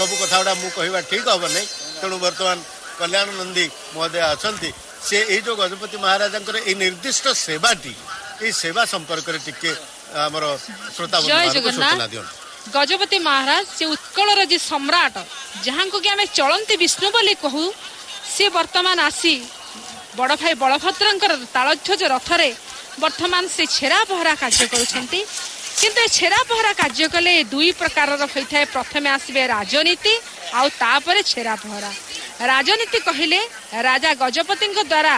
सब कथा गुड़ा मुझे कहवा ठीक हम नहीं तेणु बर्तमान कल्याण नंदी महोदय अच्छा से ये जो गजपति महाराज निर्दिष्ट सेवाटी ये सेवा संपर्क आमर श्रोता सूचना दियो। गजपति महाराज से उत्कलर जी सम्राट जहाँ को कि आम चलती विष्णु बोली कहू सी वर्तमान आसी बड़ भाई बलभद्र तालध्वज रथरे वर्तमान से छेरा पहरा कार्य करुछंती किंतु छेरा पहरा कार्य कले दुई प्रकार होता है। प्रथमे आसबे राजनीति आउ तापरे छेरा पहरा। राजनीति कहले राजा गजपति द्वारा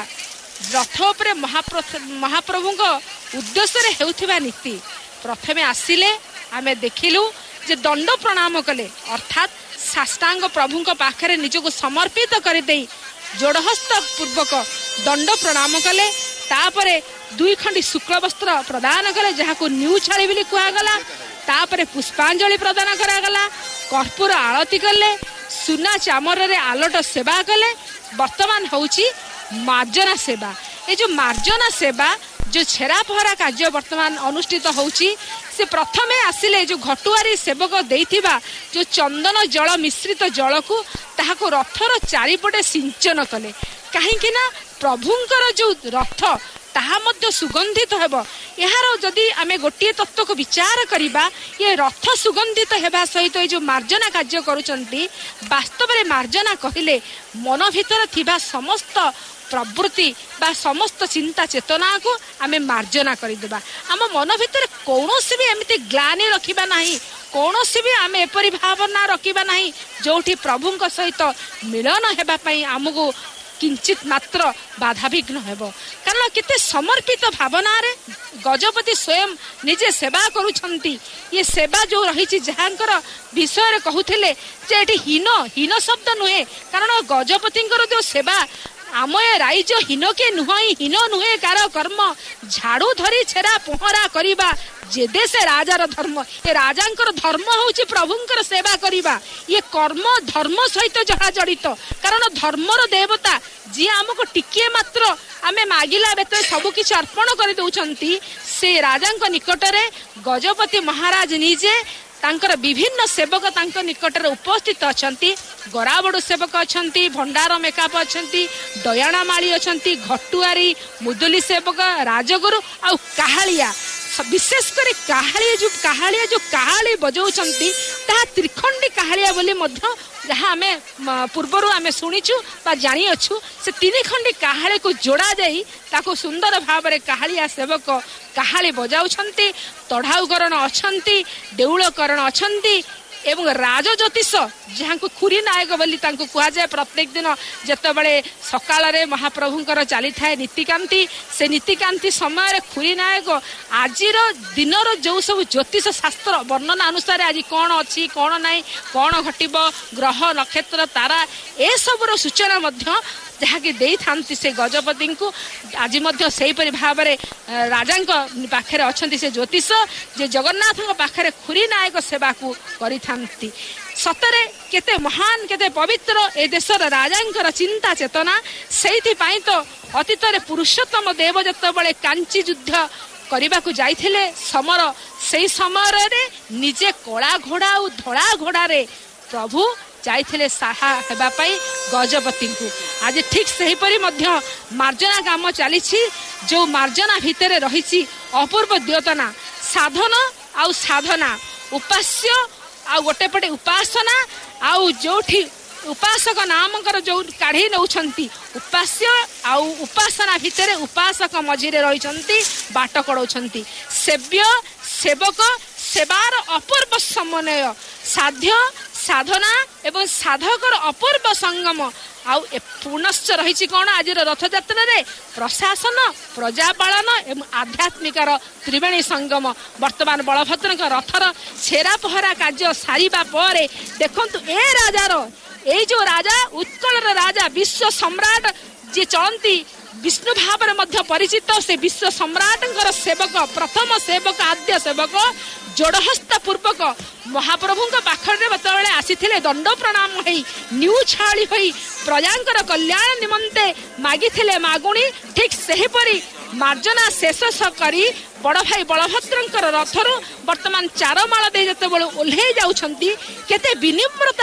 रथ उपरे महाप्रभु उद्देश्य हेउथिबा नीति प्रथमे आसिले आमे देखिलु जे दंड प्रणाम कले अर्थात साष्टांग प्रभु पाखरे निजको समर्पित कर दे जोड़हस्त पूर्वक दंड प्रणाम कले तापरे दुई खंडी शुक्ल वस्त्र प्रदान कले जहाको न्यू छाड़ी बोली कहगला तापरे पुष्पांजलि प्रदान करागला कर्पूर आरती कले सुना चामर रे आलोट सेवा कले वर्तमान होउची मार्जना सेवा। ये जो मार्जना सेवा जो छेरा पहरा कार्य वर्तमान अनुष्ठित होउची से प्रथमे आसिले जो घटुआरी सेवक देइथिबा जो चंदन जल मिश्रित जल को ताहाको रथर चारिपटे सिंचन कले कहीं ना प्रभुंकर जो रथ ताहा मध्य सुगंधित हेब। यार जदि आमे गोटे तत्व को विचार करिबा ये रथ सुगंधित हेबा सहित ये जो मार्जना कार्य करूचंती वास्तव में मार्जना कहिले मन भीतर थिबा समस्त प्रवृत्ति बा समस्त चिंता चेतना को आमे मार्जना करिदेबा। आम मन भीतर कौनसी भी एमती ग्लानि रखिबा नाही कौनसी भी आमे एपरि भावना रखिबा नाही जोठी प्रभुंक सहित मिलन हेबा पई आमको किंचित मात्र बाधा विघ्न हेबो। कारण केते समर्पित भावना रे गजपति स्वयं निजे सेवा करूछंती। ये सेवा जो रही जहाँकर विषय कहूथिले जे एठी हीन शब्द नुहे कारण गजपतिंकर जो सेवा आम ए राइज हीन के नुहई हीन नुहे कार कर्म झाड़ू धरी छेरा पहरा करिबा जे देश राजार धर्म ए राजांकर धर्म होउची प्रभुंकर सेवा करिबा ये कर्म धर्म सहित जड़ा जड़ित कारण धर्मर देवता जी आमको टिके मात्र आमे मागिला बेत सब किछ अर्पण कर दउछंती से राजांक निकटरे गजपति महाराज निजे तांकर विभिन्न सेवक तांक निकट उपस्थित अछंती। गराबड़ सेवक अछंती भंडार मेकाप अछंती दयाणा माली अछंती घटुआरी मुदुली सेवक राजगुरु आ काहालिया विशेष कर काहालिया जो काहाली बजाउछंती ता त्रिखंडी काहालिया बोली मध्य जहाँ आमे पूर्वर आमे शुणीचु बा जानी अच्छु से तीन खंडी काहाली को जोड़ा जाई ताको सुंदर भाव रे काहालिया सेवक काहाली बजाउछंती तढ़ाउकरण अछंती देउलकरण अछंती एवं राज ज्योतिष जहाँ को खुरी नायक बोली तांको कुआ जाए प्रत्येक दिन जेतेबेले सकाळ रे महाप्रभुंकर चली थाए नीतिकांति से नीतिकांति समय खुरी नायक आजिर दिनर जो सब ज्योतिष शास्त्र वर्णना अनुसार आज कौन अच्छी कौन नाई कौन घटिब ग्रह नक्षत्र तारा ए सबुर सूचना मध्य जहाँकि दे थांती से गजपति को आज से भाव में राजा पाखे अच्छा से ज्योतिष जे जगन्नाथ पाखे खुरी नायक सेवा को करी थांती। सतरे केते महान केते पवित्र ए देशर राजांकर चिंता चेतना से तो अतीत पुरुषोत्तम देव जतबले कांची युद्ध करने को जाइथिले समर से समय रे निजे कला घोड़ा और धड़ा घोड़ा रे प्रभु जाइथिले साहा हेबा पाई गजपति को आज ठीक सही परी मध्य मार्जना काम चली जो मार्जना भितर रही अपूर्व द्योतना साधना आउ साधना उपास्य आ गोटे पटे उपासना आउ जोठी उपासक नामकर जो काढ़ी नौछंती उपास्य आउ उपासना भितर उपासक मझिरे रहिछंती बाट कड़ौछंती सेव्य सेवक सेवार अपूर्व समन्वय साध्य साधना एवं साधकर अपूर्व संगम आउ पुनश्च रही कौन आज रथ यात्रा रे प्रशासन प्रजापालन एवं आध्यात्मिकार त्रिवेणी संगम वर्तमान बलभद्र रथर छेरा पहरा कार्य सारिबा परे देखंतु ए राजार ए जो राजा उत्कलर राजा विश्व सम्राट जे चलती विष्णु भाव में परिचित से विश्व सम्राट सेवक प्रथम सेवक आद्य सेवक जोड़हस्त पूर्वक महाप्रभु पाखरे बतले आसी दंड प्रणाम होई न्यू छाड़ी होई प्रजांकर कल्याण निमंते मागिथिले मागुणी ठीक सही परी मार्जना शेष करी बड़ भाई बलभद्र रथर वर्तमान चारमाल दे जत ओह्लई जाउछंती केते विनिम्रता